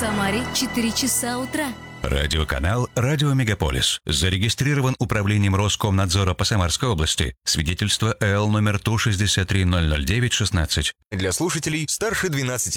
Самаре 4 часа утра. Радиоканал «Радио Мегаполис». Зарегистрирован управлением Роскомнадзора по Самарской области. Свидетельство ЭЛ номер 163-009-16. Для слушателей старше 12